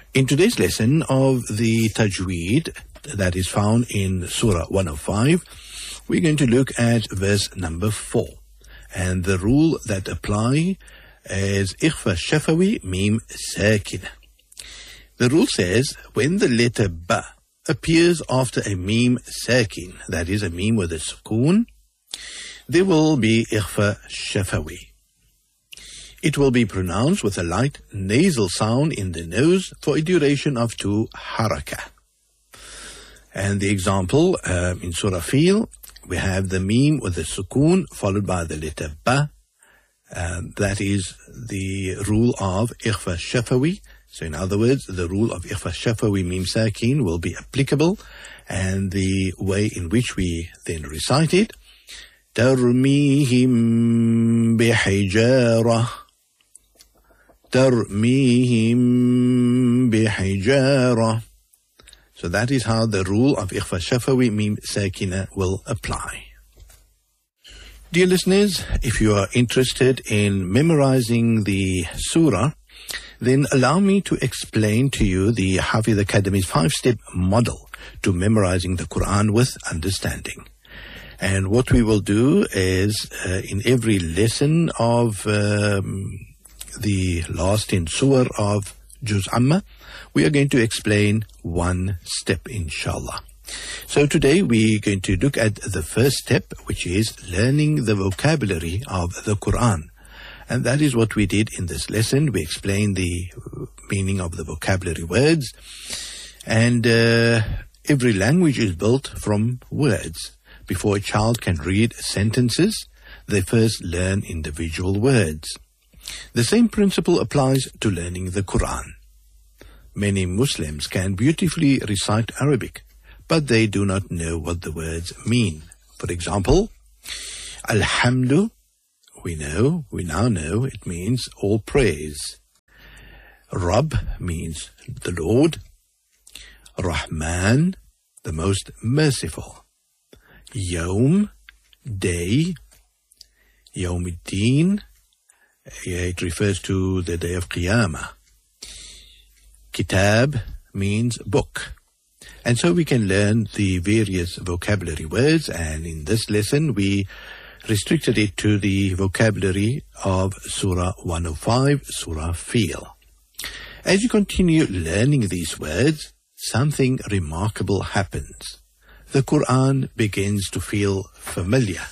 In today's lesson of the Tajweed that is found in Surah 105, we're going to look at verse number 4. And the rule that apply is Ikhfa Shafawi Mim Sakina. The rule says when the letter Ba appears after a Mim Sakin, that is a Mim with a Sukoon, there will be Ikhfa Shafawi. It will be pronounced with a light nasal sound in the nose for a duration of 2 haraka. And the example in Surah Fil, we have the Mim with the Sukoon followed by the letter Ba. That is the rule of Ikhfa Shafawi. So in other words, the rule of Ikhfa Shafawi Mim Sakin will be applicable, and the way in which we then recite it, ترميهم بحجارة ترميهم بحجارة. So that is how the rule of Ikhfa Shafawi Mim Sakina will apply. Dear listeners, if you are interested in memorizing the surah, then allow me to explain to you the Hafiz Academy's 5-step model to memorizing the Quran with understanding. And what we will do is, in every lesson of the last 10 surah of Juz Amma, we are going to explain one step, inshallah. So today we're going to look at the first step, which is learning the vocabulary of the Quran. And that is what we did in this lesson. We explained the meaning of the vocabulary words. And every language is built from words. Before a child can read sentences, they first learn individual words. The same principle applies to learning the Quran. Many Muslims can beautifully recite Arabic, but they do not know what the words mean. For example, Alhamdu, we now know it means all praise. Rabb means the Lord. Rahman, the most merciful. Yawm, day. Yawmuddin, it refers to the day of Qiyamah. Kitab means book. And so we can learn the various vocabulary words, and in this lesson we restricted it to the vocabulary of Surah 105, Surah Fil. As you continue learning these words, something remarkable happens. The Quran begins to feel familiar.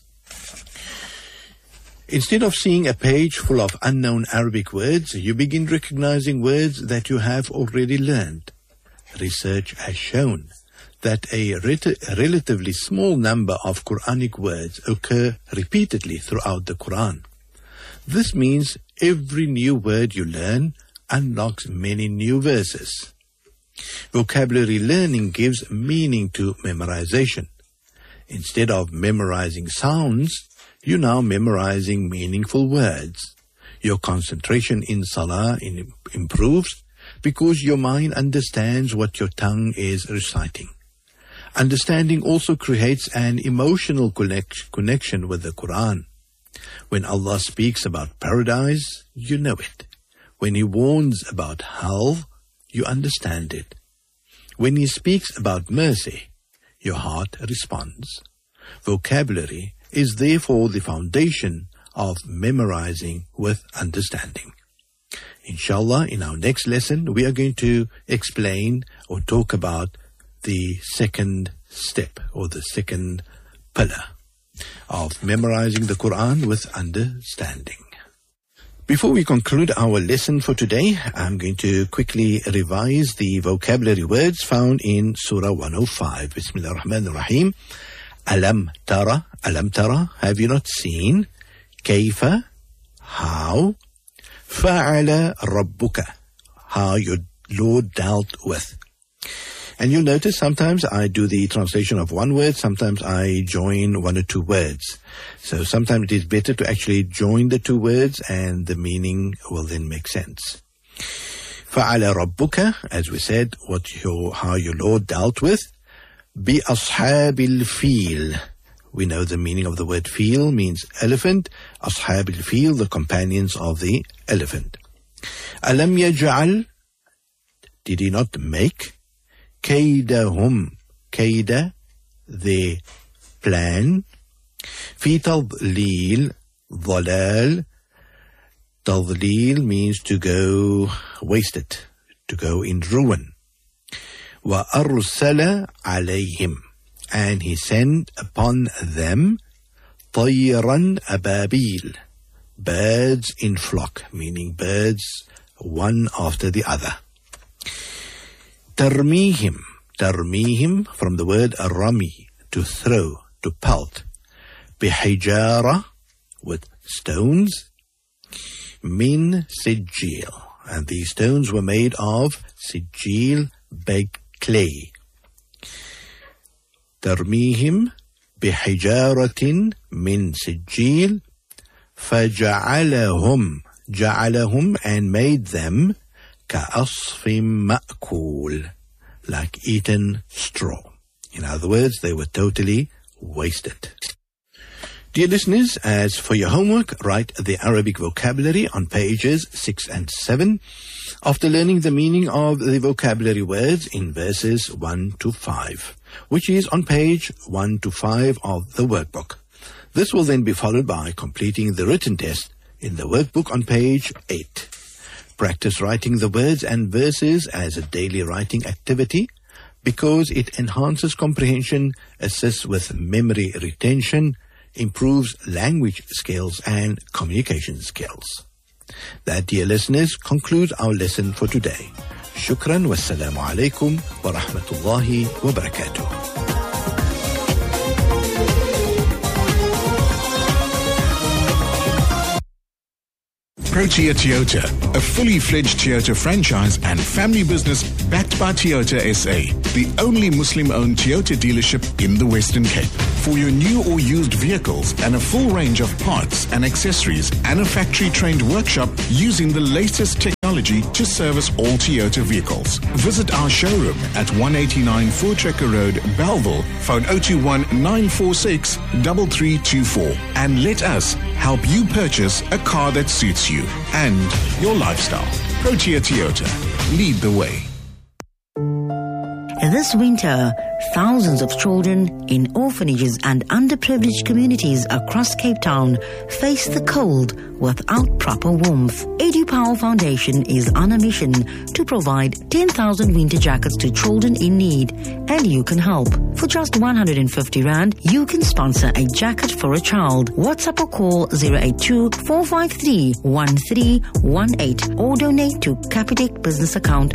Instead of seeing a page full of unknown Arabic words, you begin recognizing words that you have already learned. Research has shown that a relatively small number of Quranic words occur repeatedly throughout the Quran. This means every new word you learn unlocks many new verses. Vocabulary learning gives meaning to memorization. Instead of memorizing sounds, you're now memorizing meaningful words. Your concentration in Salah improves because your mind understands what your tongue is reciting. Understanding also creates an emotional connection with the Quran. When Allah speaks about paradise, you know it. When He warns about hell, you understand it. When He speaks about mercy, your heart responds. Vocabulary is therefore the foundation of memorizing with understanding. Inshallah, in our next lesson, we are going to explain or talk about the second step or the second pillar of memorizing the Quran with understanding. Before we conclude our lesson for today, I'm going to quickly revise the vocabulary words found in Surah 105. Bismillah ar-Rahman ar-Rahim. Alam tara, have you not seen? Kayfa, how? Fa'ala rabbuka, how your Lord dealt with. And you'll notice sometimes I do the translation of one word, sometimes I join one or two words. So sometimes it is better to actually join the two words and the meaning will then make sense. Fa'ala rabbuka, as we said, how your Lord dealt with. Bi ashabil fil. We know the meaning of the word fil means elephant. Ashabil fil, the companions of the elephant. Alam yaj'al did he not make? كَيْدَهُمْ, كَيْدَ, their plan. في تضليل, ضلال. تضليل means to go wasted, to go in ruin. وَأَرْسَلَ عَلَيْهِمْ, and he sent upon them طَيْرًا أَبَابِيل, birds in flock, meaning birds one after the other. تَرْمِيهِمْ, تَرْمِيهِمْ from the word rami, to throw, to pelt. بِحِجَارَةٍ, with stones. Min sijil, and these stones were made of sijil, baked clay. ترميهم بحجارة من سجيل فجعلهم, جعلهم, and made them كأصف مأكول, like eaten straw. In other words, they were totally wasted. Dear listeners, as for your homework, write the Arabic vocabulary on pages 6 and 7 after learning the meaning of the vocabulary words in verses 1 to 5, which is on page 1 to 5 of the workbook. This will then be followed by completing the written test in the workbook on page 8. Practice writing the words and verses as a daily writing activity because it enhances comprehension, assists with memory retention, improves language skills and communication skills. That, dear listeners, concludes our lesson for today. Shukran, wassalamu alaikum wa rahmatullahi wa barakatuh. Protea Toyota, a fully fledged Toyota franchise and family business backed by Toyota SA, the only Muslim-owned Toyota dealership in the Western Cape. For your new or used vehicles and a full range of parts and accessories and a factory-trained workshop using the latest technology to service all Toyota vehicles. Visit our showroom at 189 Voortrekker Road, Bellville, phone 021-946-3324, and let us help you purchase a car that suits you and your lifestyle. Protea Toyota, lead the way. This winter, thousands of children in orphanages and underprivileged communities across Cape Town face the cold without proper warmth. EduPower Foundation is on a mission to provide 10,000 winter jackets to children in need, and you can help. For just 150 Rand, you can sponsor a jacket for a child. WhatsApp or call 082-453-1318 or donate to Capitec business account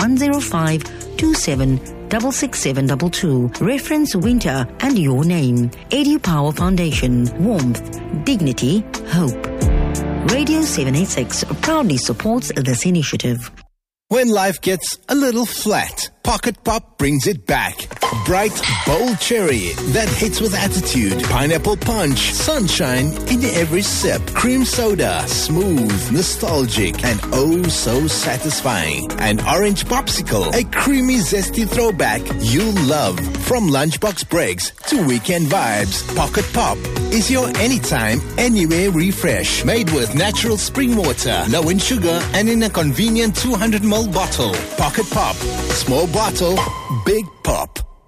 10527666722. Reference winter and your name. EduPower Foundation. Warmth, dignity, hope. Radio 786 proudly supports this initiative. When life gets a little flat, Pocket Pop brings it back. Bright, bold cherry that hits with attitude. Pineapple punch, sunshine in every sip. Cream soda, smooth, nostalgic, and oh so satisfying. An orange popsicle, a creamy, zesty throwback you'll love. From lunchbox breaks to weekend vibes, Pocket Pop is your anytime, anywhere refresh. Made with natural spring water, low in sugar, and in a convenient 200ml bottle. Pocket Pop. Small bottle, big pop.